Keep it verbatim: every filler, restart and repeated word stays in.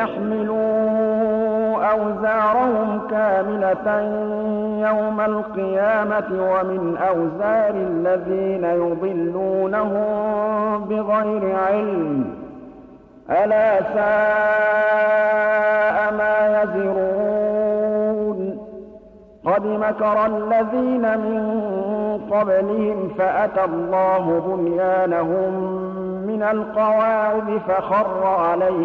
ليحملوا أوزارهم كاملة يوم القيامة ومن أوزار الذين يضلونهم بغير علم ألا ساء ما يزرون قد مكر الذين من قبلهم فأتى الله بنيانهم من القواعد فخر عليهم